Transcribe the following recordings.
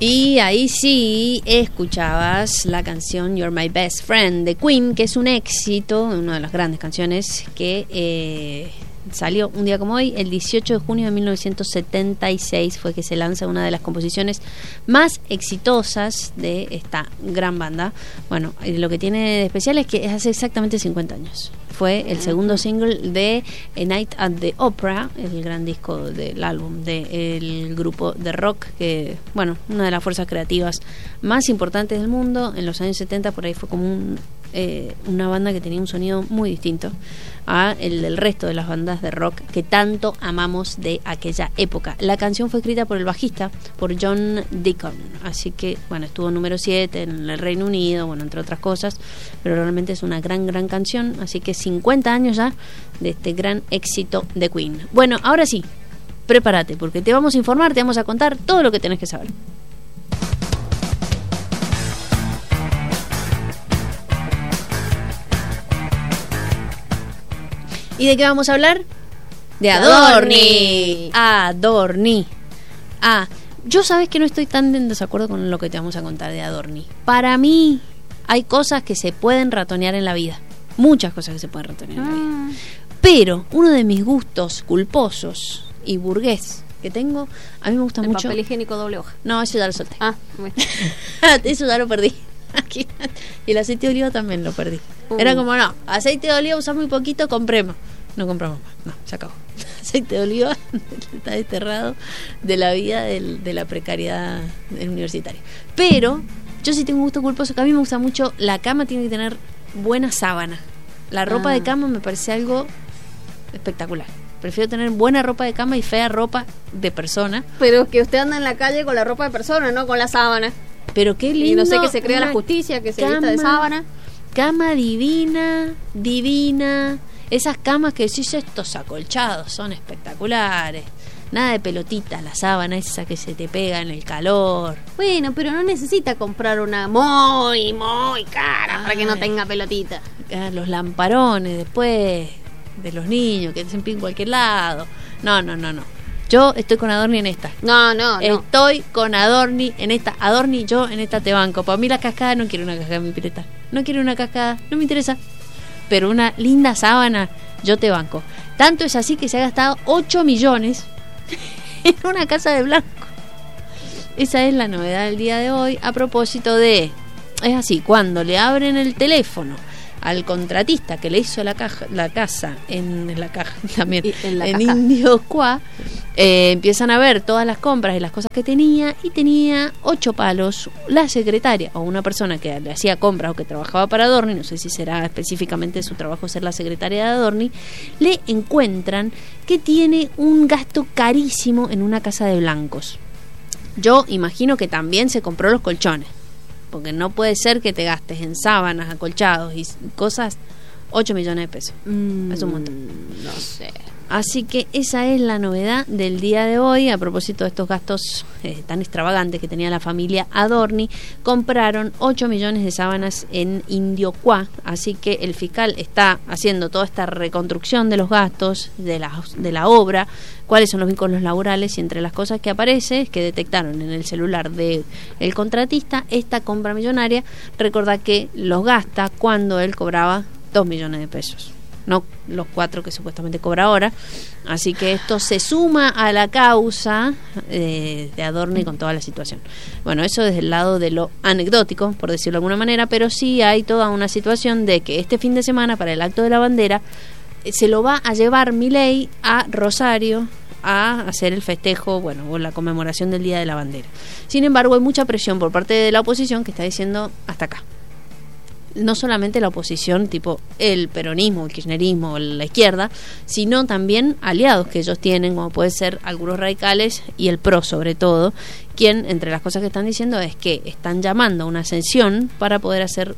Y ahí sí escuchabas la canción You're My Best Friend de Queen, que es un éxito, una de las grandes canciones que salió un día como hoy, el 18 de junio de 1976 fue que se lanza una de las composiciones más exitosas de esta gran banda. Bueno, lo que tiene de especial es que hace exactamente 50 años. Fue el segundo single de A Night at the Opera, el gran disco del álbum del grupo de rock, que, bueno, una de las fuerzas creativas más importantes del mundo. En los años 70 por ahí fue como una banda que tenía un sonido muy distinto a el del resto de las bandas de rock que tanto amamos de aquella época. La canción fue escrita por el bajista, por John Deacon, así que, bueno, estuvo número 7 en el Reino Unido, bueno, entre otras cosas, pero realmente es una gran canción, así que 50 años ya de este gran éxito de Queen. Bueno, ahora sí, prepárate, porque te vamos a informar, te vamos a contar todo lo que tenés que saber. ¿Y de qué vamos a hablar? De Adorni. Adorni. Yo sabes que no estoy tan en desacuerdo con lo que te vamos a contar de Adorni. Para mí hay cosas que se pueden ratonear en la vida. Muchas cosas que se pueden ratonear en la vida. Pero uno de mis gustos culposos y burgués que tengo, a mí me gusta mucho... papel higiénico doble hoja. No, eso ya lo solté. Bueno. Eso ya lo perdí. Y el aceite de oliva también lo perdí. Era como, no, aceite de oliva usamos muy poquito, compremos. No compramos más, no, se acabó. Aceite de oliva está desterrado de la vida de la precariedad universitaria. Pero yo sí tengo un gusto culposo, que a mí me gusta mucho. La cama tiene que tener buena sábana. La ropa de cama me parece algo espectacular. Prefiero tener buena ropa de cama y fea ropa de persona. Pero que usted anda en la calle con la ropa de persona, no con la sábana. Pero qué lindo. Y no sé, que se crea la justicia, que se vista de sábana. Cama divina. Esas camas que decís, estos acolchados son espectaculares. Nada de pelotitas, la sábana esa que se te pega en el calor. Bueno, pero no necesita comprar una muy cara para que no tenga pelotita. Los lamparones después de los niños que se en cualquier lado. No. Yo estoy con Adorni en esta. No. Estoy con Adorni en esta. Adorni, yo en esta te banco. Para mí la cascada, no quiero una cascada en mi pileta. No quiero una cascada, no me interesa. Pero una linda sábana, yo te banco. Tanto es así que se ha gastado 8 millones en una casa de blanco. Esa es la novedad del día de hoy. A propósito de... Es así, cuando le abren el teléfono al contratista que le hizo la casa en la caja también en Indiocuá, empiezan a ver todas las compras y las cosas que tenía, y tenía 8 palos. La secretaria o una persona que le hacía compras o que trabajaba para Adorni, no sé si será específicamente su trabajo ser la secretaria de Adorni, le encuentran que tiene un gasto carísimo en una casa de blancos. Yo imagino que también se compró los colchones, porque no puede ser que te gastes en sábanas, acolchados y cosas 8 millones de pesos. Es un montón. No sé. Así que esa es la novedad del día de hoy. A propósito de estos gastos tan extravagantes que tenía la familia Adorni, compraron 8 millones de sábanas en Indiocuá. Así que el fiscal está haciendo toda esta reconstrucción de los gastos de la obra, cuáles son los vínculos laborales, y entre las cosas que aparece es que detectaron en el celular del contratista esta compra millonaria. Recordá que los gasta cuando él cobraba 2 millones de pesos, no los 4 que supuestamente cobra ahora. Así que esto se suma a la causa de Adorni con toda la situación. Bueno, eso desde el lado de lo anecdótico, por decirlo de alguna manera, pero sí hay toda una situación de que este fin de semana, para el acto de la bandera, se lo va a llevar Milei a Rosario a hacer el festejo, bueno, o la conmemoración del Día de la Bandera. Sin embargo, hay mucha presión por parte de la oposición que está diciendo hasta acá. No solamente la oposición tipo el peronismo, el kirchnerismo, la izquierda, sino también aliados que ellos tienen, como puede ser algunos radicales y el PRO sobre todo, quien entre las cosas que están diciendo es que están llamando a una sesión para poder hacer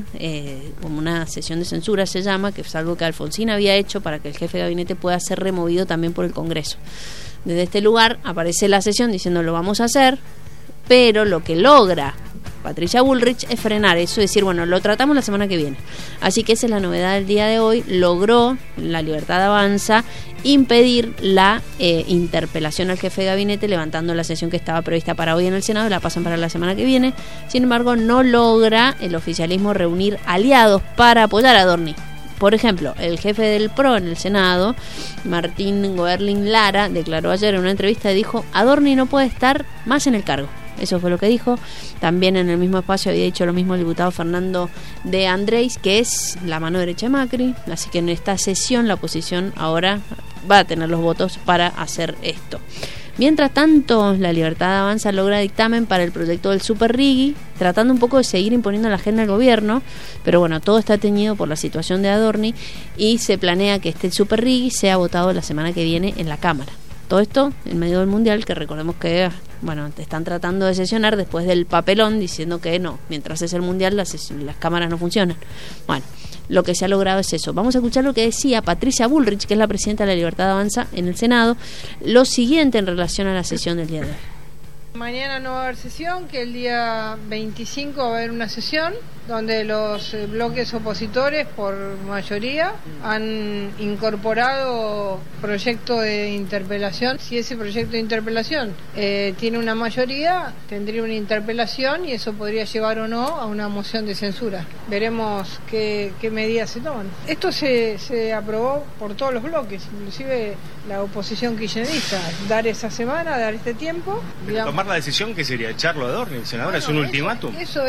como una sesión de censura, se llama, que es algo que Alfonsín había hecho para que el jefe de gabinete pueda ser removido también por el Congreso. Desde este lugar aparece la sesión diciendo lo vamos a hacer, pero lo que logra Patricia Bullrich es frenar eso, decir, bueno, lo tratamos la semana que viene. Así que esa es la novedad del día de hoy. Logró La Libertad Avanza impedir la interpelación al jefe de gabinete, levantando la sesión que estaba prevista para hoy en el Senado, la pasan para la semana que viene. Sin embargo, no logra el oficialismo reunir aliados para apoyar a Adorni. Por ejemplo, el jefe del PRO en el Senado, Martín Goerling Lara, declaró ayer en una entrevista, dijo, Adorni no puede estar más en el cargo. Eso fue lo que dijo. También en el mismo espacio había dicho lo mismo el diputado Fernando de Andrés, que es la mano derecha de Macri. Así que en esta sesión la oposición ahora va a tener los votos para hacer esto. Mientras tanto, La Libertad Avanza logra dictamen para el proyecto del Super Riggi, tratando un poco de seguir imponiendo la agenda del gobierno, pero bueno, todo está teñido por la situación de Adorni y se planea que este Super Riggi sea votado la semana que viene en la Cámara. Todo esto en medio del Mundial, que recordemos que, bueno, te están tratando de sesionar después del papelón diciendo que no, mientras es el Mundial las cámaras no funcionan. Bueno, lo que se ha logrado es eso. Vamos a escuchar lo que decía Patricia Bullrich, que es la presidenta de La Libertad Avanza en el Senado, lo siguiente en relación a la sesión del día de hoy. Mañana no va a haber sesión, que el día 25 va a haber una sesión donde los bloques opositores por mayoría han incorporado proyecto de interpelación. Si ese proyecto de interpelación tiene una mayoría, tendría una interpelación y eso podría llevar o no a una moción de censura. Veremos qué medidas se toman. Esto se aprobó por todos los bloques, inclusive la oposición kirchnerista, dar esa semana, dar este tiempo. Tomar la decisión que sería echarlo a Adorni, senador, bueno, es un ultimátum. Eso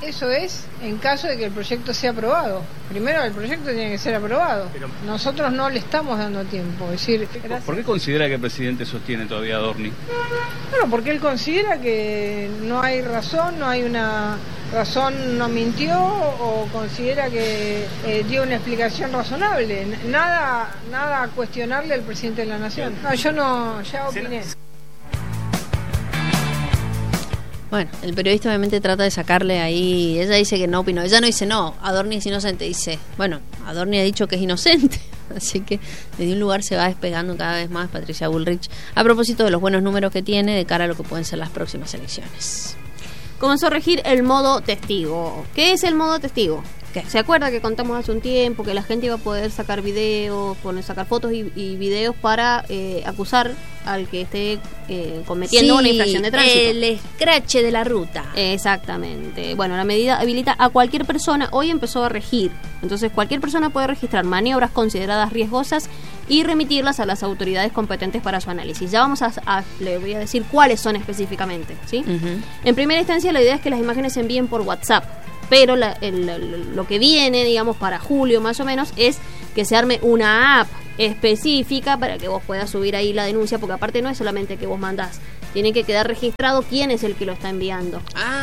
es en caso de que el proyecto sea aprobado. Primero el proyecto tiene que ser aprobado. Pero nosotros no le estamos dando tiempo. Es decir, ¿por qué considera que el presidente sostiene todavía a Adorni? Bueno, porque él considera que no hay razón, no hay una razón, no mintió, o considera que dio una explicación razonable. Nada a cuestionarle al presidente de la Nación. No, yo no, ya opiné. Bueno, el periodista obviamente trata de sacarle ahí, ella dice que no opinó, ella no dice no, Adorni es inocente, dice, bueno, Adorni ha dicho que es inocente, así que desde un lugar se va despegando cada vez más Patricia Bullrich, a propósito de los buenos números que tiene de cara a lo que pueden ser las próximas elecciones. Comenzó a regir el modo testigo. ¿Qué es el modo testigo? ¿Qué? ¿Se acuerda que contamos hace un tiempo que la gente iba a poder sacar videos, sacar fotos y videos para acusar al que esté cometiendo una infracción de tránsito? El escrache de la ruta. Exactamente. Bueno, la medida habilita a cualquier persona, hoy empezó a regir. Entonces cualquier persona puede registrar maniobras consideradas riesgosas y remitirlas a las autoridades competentes para su análisis. Ya vamos le voy a decir cuáles son específicamente, ¿sí? Uh-huh. En primera instancia, la idea es que las imágenes se envíen por WhatsApp, pero lo que viene, digamos, para julio más o menos, es que se arme una app específica para que vos puedas subir ahí la denuncia, porque aparte no es solamente que vos mandás, tiene que quedar registrado quién es el que lo está enviando.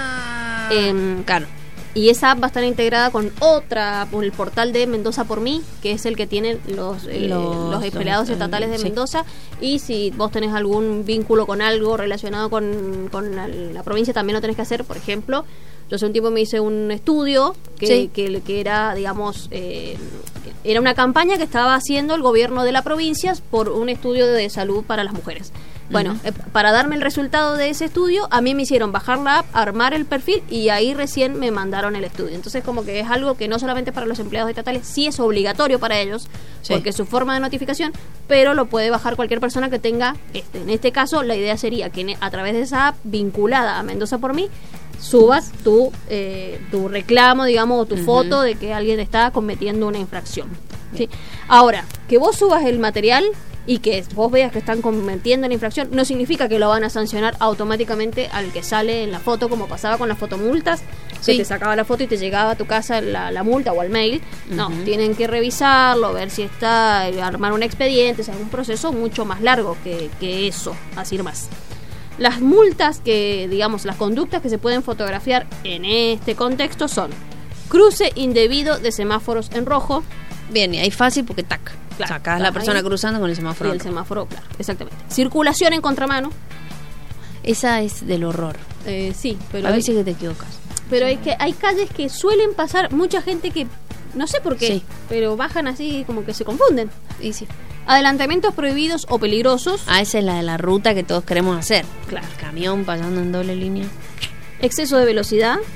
Claro. Y esa app va a estar integrada con el portal de Mendoza por mí, que es el que tienen los empleados estatales de Mendoza. Y si vos tenés algún vínculo con algo relacionado con la provincia, también lo tenés que hacer. Por ejemplo, yo hace un tiempo me hice un estudio que era, digamos, era una campaña que estaba haciendo el gobierno de la provincia por un estudio de salud para las mujeres. Bueno, para darme el resultado de ese estudio, a mí me hicieron bajar la app, armar el perfil y ahí recién me mandaron el estudio. Entonces, como que es algo que no solamente para los empleados estatales, sí es obligatorio para ellos, porque es su forma de notificación, pero lo puede bajar cualquier persona que tenga En este caso, la idea sería que a través de esa app vinculada a Mendoza por mí, subas tu reclamo, digamos, o tu foto de que alguien está cometiendo una infracción. ¿Sí? Ahora, que vos subas el material y que vos veas que están cometiendo una infracción no significa que lo van a sancionar automáticamente al que sale en la foto, como pasaba con las fotomultas, que te sacaba la foto y te llegaba a tu casa la multa o al mail. No, tienen que revisarlo, ver si está, armar un expediente, o sea, es un proceso mucho más largo que eso, así nomás. Las multas digamos, las conductas que se pueden fotografiar en este contexto son cruce indebido de semáforos en rojo. Bien, y ahí fácil porque claro, sacás la persona ahí, cruzando con el semáforo. Y el semáforo, claro, exactamente. Circulación en contramano. Esa es del horror. Sí, pero a veces que te equivocas. Pero hay calles que suelen pasar mucha gente que no sé por qué, pero bajan así como que se confunden. Y sí. Adelantamientos prohibidos o peligrosos. Esa es la de la ruta que todos queremos hacer. Claro. El camión pasando en doble línea. Exceso de velocidad.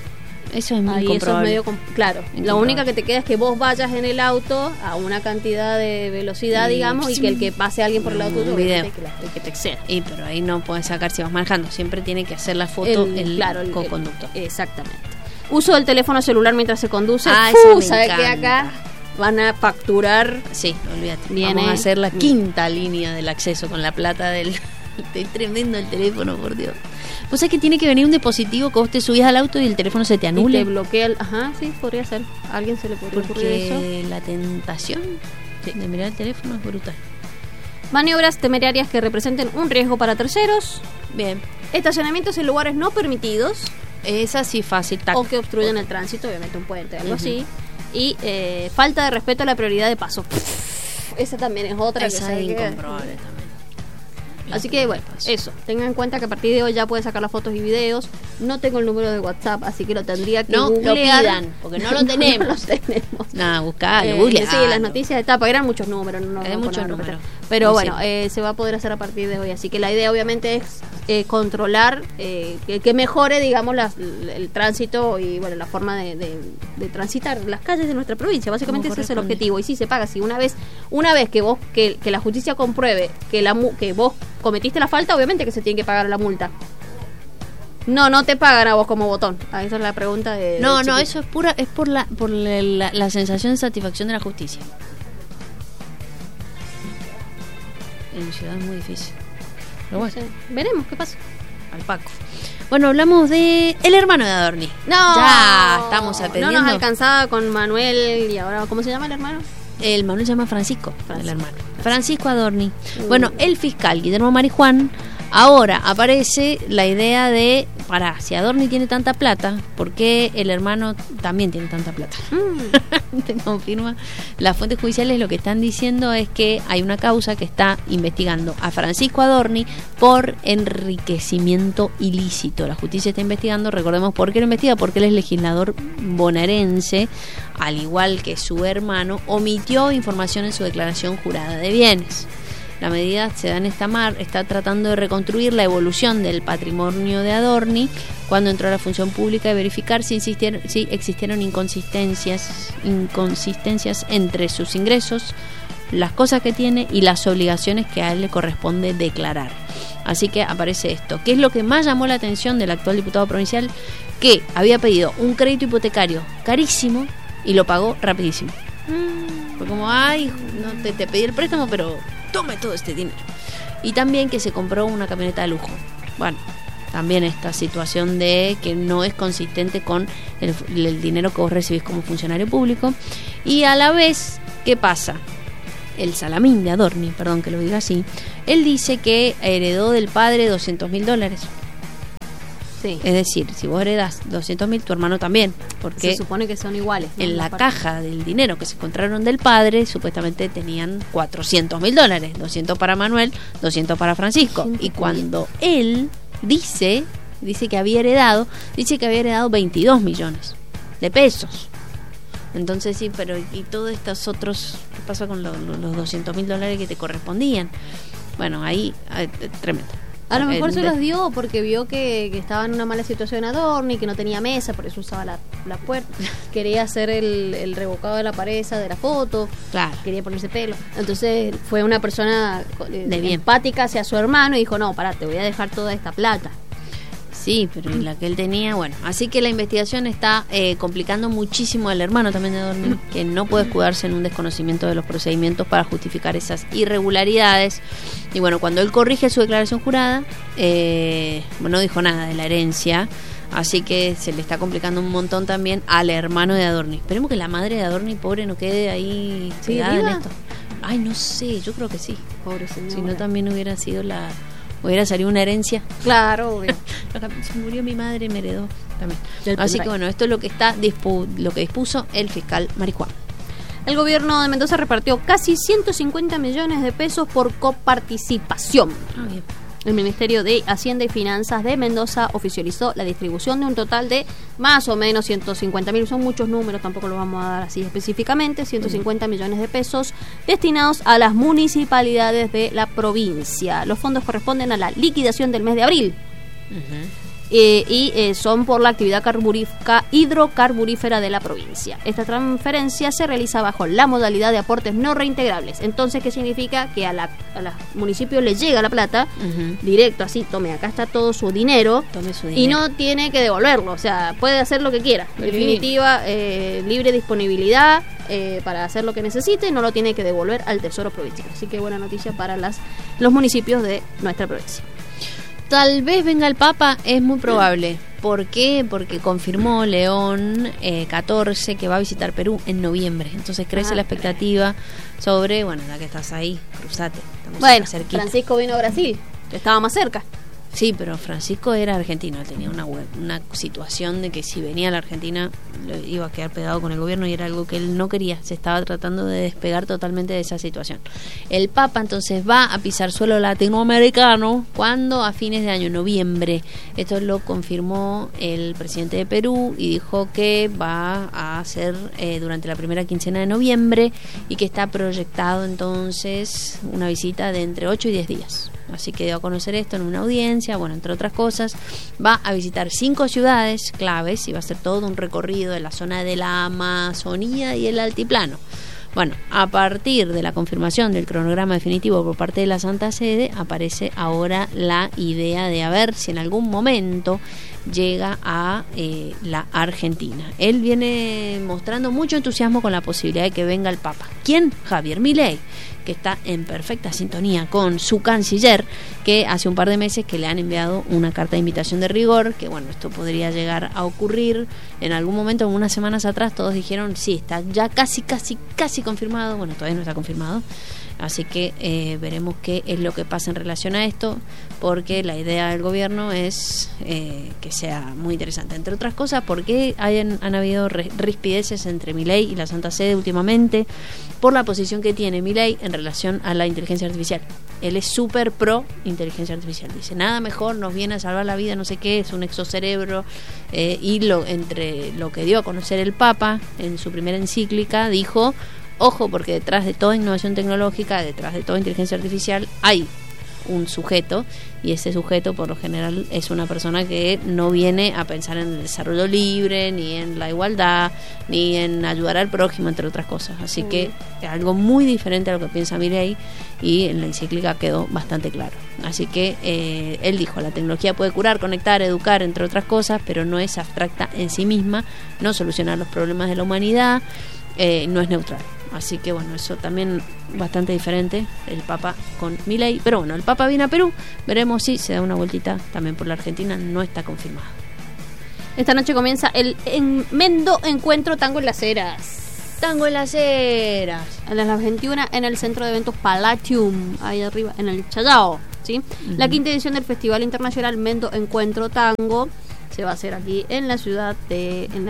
Eso es muy Ahí eso es comprobable. medio claro. La Incomprobable. única que te queda es que vos vayas en el auto a una cantidad de velocidad, Y- digamos, y que el que pase alguien por el auto Un tuyo, video. obviamente, que te exceda. Y pero ahí no puedes sacar si vas manejando. Siempre tiene que hacer la foto el co-conductor. Exactamente. Uso del teléfono celular mientras se conduce. Ah, esa me ¿Sabes qué? encanta. Acá van a facturar. Sí, olvídate. Viene- Vamos a hacer la quinta línea del acceso con la plata del... Es tremendo el teléfono, por Dios. ¿Vos sabés que tiene que venir un dispositivo que vos te subís al auto y el teléfono se te Y anule? te bloquea Ajá, sí, podría ser. ¿A alguien se le podría ocurrir eso? Porque la tentación de mirar el teléfono es brutal. Maniobras temerarias que representen un riesgo para terceros. Bien. Estacionamientos en lugares no permitidos. Esa sí fácil. Tac. O que obstruyen el tránsito, obviamente un puente, algo así. Y falta de respeto a la prioridad de paso. Esa también es otra que Esa sabe es que- incomprobable también. Así que bueno, eso. Tengan en cuenta que a partir de hoy ya puedes sacar las fotos y videos. No tengo el número de WhatsApp, así que lo tendría que No lo googlear. pidan, porque no lo tenemos. No lo tenemos. Nada, buscalo, Sí, googlealo. las noticias de tapa eran muchos números, no Eran no muchos podemos números. repetir. Pero Sí, bueno, sí. se va a poder hacer a partir de hoy. Así que la idea obviamente es controlar, que mejore, digamos, el tránsito y bueno, la forma de transitar las calles de nuestra provincia. Básicamente Como ese es el corresponde. objetivo. Y sí se paga, si una vez que vos que la justicia compruebe que vos cometiste la falta, obviamente que se tiene que pagar la multa. No te pagan a vos como botón. Esa es la pregunta de No, del no, chiquito. eso es pura, es por la sensación de satisfacción de la justicia. En mi ciudad es muy difícil. Pero bueno, Sí. Veremos qué pasa. al Paco. Bueno, hablamos de el hermano de Adorni. No, Ya estamos atendiendo. No nos alcanzaba con Manuel y ahora, ¿cómo se llama el hermano? El Manuel se llama Francisco, el hermano. Francisco Adorni. Mm. Bueno, el fiscal Guillermo Marijuán, ahora aparece la idea de, si Adorni tiene tanta plata, ¿por qué el hermano también tiene tanta plata? Te confirma. Las fuentes judiciales lo que están diciendo es que hay una causa que está investigando a Francisco Adorni por enriquecimiento ilícito. La justicia está investigando, recordemos por qué lo investiga, porque él es legislador bonaerense, al igual que su hermano, omitió información en su declaración jurada de bienes. La medida se da en está tratando de reconstruir la evolución del patrimonio de Adorni cuando entró a la función pública y verificar si existieron inconsistencias entre sus ingresos, las cosas que tiene y las obligaciones que a él le corresponde declarar. Así que aparece esto. ¿Qué es lo que más llamó la atención del actual diputado provincial? Que había pedido un crédito hipotecario carísimo y lo pagó rapidísimo. Fue como, no te pedí el préstamo, pero tome todo este dinero. Y también que se compró una camioneta de lujo. Bueno, también esta situación de que no es consistente con el dinero que vos recibís como funcionario público. Y a la vez, ¿qué pasa? El Salamín de Adorni, perdón que lo diga así, él dice que heredó del padre $200.000. Sí. Es decir, si vos heredás 200.000, tu hermano también, porque Se supone que son iguales, ¿no? en la parte. caja del dinero que se encontraron del padre, supuestamente tenían $400.000, 200 para Manuel, 200 para Francisco. Y cuando él dice que había heredado 22 millones de pesos. Entonces sí, pero ¿y todos estos otros? ¿Qué pasa con los $200.000 que te correspondían? Bueno, ahí tremendo. A lo mejor El se de- los dio porque vio que estaba en una mala situación Adorni, que no tenía mesa, por eso usaba la puerta. Quería hacer el revocado de la pared esa de la foto. Claro. Quería ponerse pelo. Entonces fue una persona De bien. empática hacia su hermano y dijo, no, pará, te voy a dejar toda esta plata. Sí, pero y la que él tenía, bueno. Así que la investigación está complicando muchísimo al hermano también de Adorni, que no puede escudarse en un desconocimiento de los procedimientos para justificar esas irregularidades. Y bueno, cuando él corrige su declaración jurada, no dijo nada de la herencia. Así que se le está complicando un montón también al hermano de Adorni. Esperemos que la madre de Adorni, pobre, no quede ahí ¿Sigue pegada en viva? esto. Ay, no sé, yo creo que sí. Pobre señor. Si no, también hubiera salido una herencia. Claro, obvio. Se murió mi madre y me heredó también. Del Así primer que bueno, esto es lo que lo que dispuso el fiscal Marijuán. El gobierno de Mendoza repartió casi 150 millones de pesos por coparticipación. Ah, bien. El Ministerio de Hacienda y Finanzas de Mendoza oficializó la distribución de un total de más o menos 150.000, son muchos números, tampoco los vamos a dar así específicamente, 150 millones de pesos destinados a las municipalidades de la provincia. Los fondos corresponden a la liquidación del mes de abril. son por la actividad hidrocarburífera de la provincia. Esta transferencia se realiza bajo la modalidad de aportes no reintegrables. Entonces, ¿qué significa? Que a los municipios les llega la plata directo, así, tome, acá está todo su dinero, y no tiene que devolverlo, o sea, puede hacer lo que quiera. En definitiva, libre disponibilidad para hacer lo que necesite, no lo tiene que devolver al Tesoro Provincial. Así que buena noticia para los municipios de nuestra provincia. Tal vez venga el Papa, es muy probable. ¿Por qué? Porque confirmó León 14 que va a visitar Perú en noviembre. Entonces crece la expectativa sobre, bueno, ya que estás ahí, cruzate. Bueno, Francisco vino a Brasil, que estaba más cerca. Sí, pero Francisco era argentino, tenía una situación de que si venía a la Argentina iba a quedar pegado con el gobierno y era algo que él no quería, se estaba tratando de despegar totalmente de esa situación. El Papa entonces va a pisar suelo latinoamericano, ¿cuándo? A fines de año, noviembre. Esto lo confirmó el presidente de Perú y dijo que va a hacer durante la primera quincena de noviembre y que está proyectado entonces una visita de entre 8 y 10 días. Así que dio a conocer esto en una audiencia, bueno, entre otras cosas, va a visitar 5 ciudades claves y va a hacer todo un recorrido de la zona de la Amazonía y el altiplano. Bueno, a partir de la confirmación del cronograma definitivo por parte de la Santa Sede, aparece ahora la idea de a ver si en algún momento llega a la Argentina. Él viene mostrando mucho entusiasmo con la posibilidad de que venga el Papa. ¿Quién? Javier Milei, que está en perfecta sintonía con su canciller, que hace un par de meses que le han enviado una carta de invitación de rigor, que bueno, esto podría llegar a ocurrir en algún momento. Unas semanas atrás todos dijeron, sí, está ya casi confirmado. Bueno, todavía no está confirmado. Así que veremos qué es lo que pasa en relación a esto, porque la idea del gobierno es que sea muy interesante. Entre otras cosas, porque han habido rispideces entre Milei y la Santa Sede últimamente, por la posición que tiene Milei en relación a la inteligencia artificial. Él es súper pro inteligencia artificial. Dice, nada mejor, nos viene a salvar la vida, no sé qué, es un exocerebro. Y entre lo que dio a conocer el Papa en su primera encíclica, dijo, ojo, porque detrás de toda innovación tecnológica, detrás de toda inteligencia artificial, hay un sujeto, y ese sujeto por lo general es una persona que no viene a pensar en el desarrollo libre, ni en la igualdad, ni en ayudar al prójimo, entre otras cosas. Así que es algo muy diferente a lo que piensa Milei, y en la encíclica quedó bastante claro. Así que él dijo, la tecnología puede curar, conectar, educar, entre otras cosas, pero no es abstracta en sí misma, no soluciona los problemas de la humanidad, no es neutral. Así que bueno, eso también bastante diferente, el Papa con Milei. Pero bueno, el Papa viene a Perú, veremos si se da una vueltita también por la Argentina, no está confirmado. Esta noche comienza el Mendo Encuentro Tango en las Heras. Tango en las Heras. A las 21 en el centro de eventos Palladium, ahí arriba, en el Challao, ¿sí? La quinta edición del Festival Internacional Mendo Encuentro Tango se va a hacer aquí en la ciudad en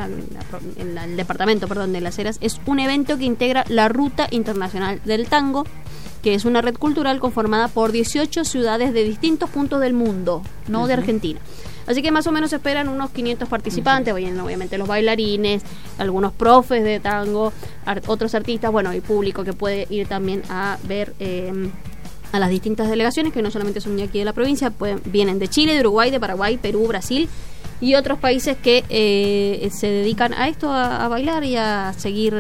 el departamento, de Las Heras. Es un evento que integra la Ruta Internacional del Tango, que es una red cultural conformada por 18 ciudades de distintos puntos del mundo, no de Argentina. Así que más o menos se esperan unos 500 participantes, vienen obviamente los bailarines, algunos profes de tango, otros artistas, bueno, y público que puede ir también a ver a las distintas delegaciones, que no solamente son de aquí de la provincia, vienen de Chile, de Uruguay, de Paraguay, Perú, Brasil y otros países que se dedican a esto, a bailar y a seguir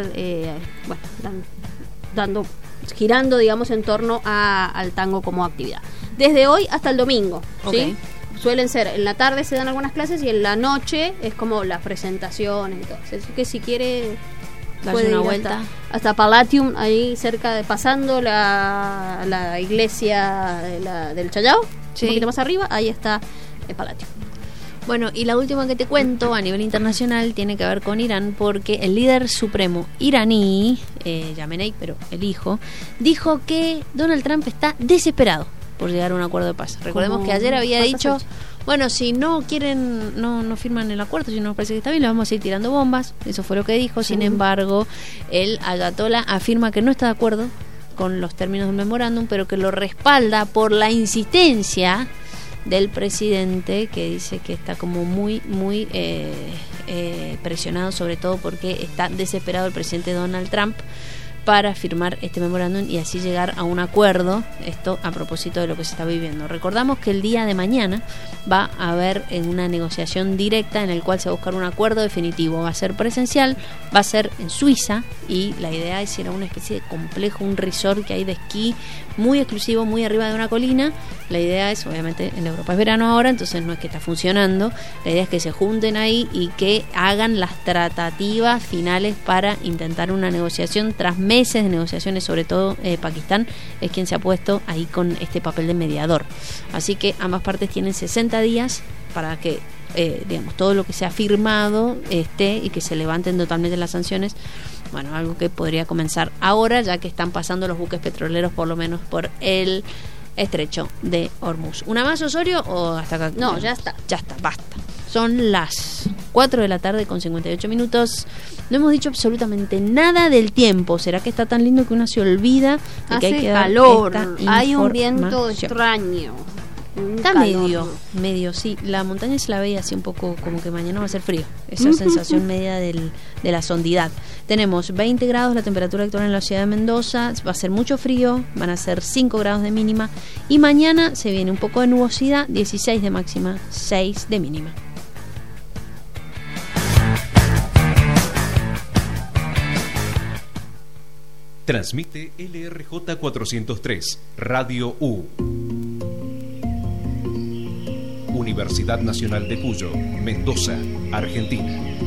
girando, digamos, en torno al tango como actividad. Desde hoy hasta el domingo, ¿sí? Suelen ser, en la tarde se dan algunas clases y en la noche es como las presentaciones y todo. Así que si quiere puede una vuelta hasta Palladium, ahí cerca pasando la iglesia del Challao, un poquito más arriba, ahí está Palladium. Bueno, y la última que te cuento a nivel internacional tiene que ver con Irán, porque el líder supremo iraní, Khamenei, pero el hijo, dijo que Donald Trump está desesperado por llegar a un acuerdo de paz. Recordemos que ayer había dicho, bueno, si no quieren, no firman el acuerdo, si no nos parece que está bien, le vamos a ir tirando bombas. Eso fue lo que dijo. Sin embargo, el ayatolá afirma que no está de acuerdo con los términos del memorándum, pero que lo respalda por la insistencia del presidente, que dice que está como muy presionado, sobre todo porque está desesperado el presidente Donald Trump para firmar este memorándum y así llegar a un acuerdo, esto a propósito de lo que se está viviendo. Recordamos que el día de mañana va a haber una negociación directa en el cual se va a buscar un acuerdo definitivo. Va a ser presencial, va a ser en Suiza y la idea es ir a una especie de complejo, un resort que hay de esquí muy exclusivo, muy arriba de una colina. La idea es, obviamente en Europa es verano ahora, entonces no es que está funcionando, la idea es que se junten ahí y que hagan las tratativas finales para intentar una negociación tras meses de negociaciones, sobre todo Pakistán es quien se ha puesto ahí con este papel de mediador. Así que ambas partes tienen 60 días para que digamos, todo lo que se ha firmado esté y que se levanten totalmente las sanciones. Bueno, algo que podría comenzar ahora, ya que están pasando los buques petroleros por lo menos por el estrecho de Hormuz. ¿Una más, Osorio, o hasta acá? No, ya está. Ya está, basta. Son las 4 de la tarde con 58 minutos. No hemos dicho absolutamente nada del tiempo. ¿Será que está tan lindo que uno se olvida de que hay que dar calor, esta hay un viento información? extraño. Está medio, sí. La montaña se la veía así un poco como que mañana va a ser frío. Esa sensación media de la sondidad. Tenemos 20 grados la temperatura actual en la ciudad de Mendoza. Va a ser mucho frío, van a ser 5 grados de mínima. Y mañana se viene un poco de nubosidad, 16 de máxima, 6 de mínima. Transmite LRJ 403, Radio U. Universidad Nacional de Cuyo, Mendoza, Argentina.